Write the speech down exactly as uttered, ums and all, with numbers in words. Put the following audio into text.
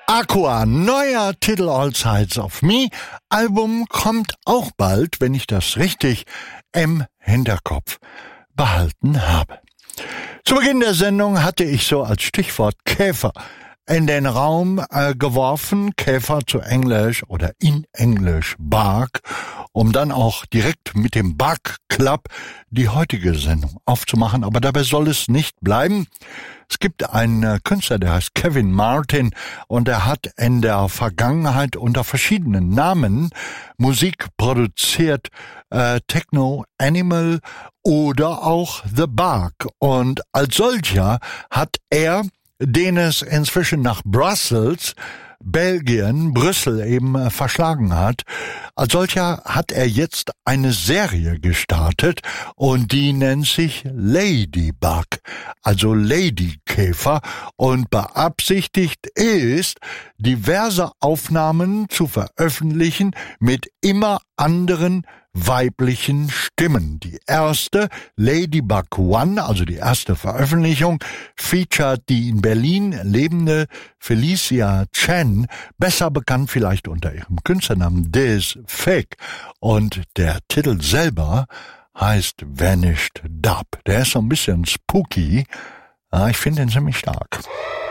Aqua, neuer Titel All Sides of Me. Album kommt auch bald, wenn ich das richtig im Hinterkopf behalten habe. Zu Beginn der Sendung hatte ich so als Stichwort Käfer in den Raum äh, geworfen, Käfer zu Englisch oder in Englisch Bark, um dann auch direkt mit dem Bark Club die heutige Sendung aufzumachen. Aber dabei soll es nicht bleiben. Es gibt einen äh, Künstler, der heißt Kevin Martin und er hat in der Vergangenheit unter verschiedenen Namen Musik produziert, äh, Techno, Animal oder auch The Bark. Und als solcher hat er, den es inzwischen nach Brussels, Belgien, Brüssel eben äh, verschlagen hat. Als solcher hat er jetzt eine Serie gestartet und die nennt sich Ladybug, also Ladykäfer, und beabsichtigt ist, diverse Aufnahmen zu veröffentlichen mit immer anderen weiblichen Stimmen. Die erste, Ladybug One, also die erste Veröffentlichung, featured die in Berlin lebende Felicia Chen, besser bekannt vielleicht unter ihrem Künstlernamen Des Fake. Und der Titel selber heißt Vanished Dub. Der ist so ein bisschen spooky. Ich finde ihn ziemlich stark.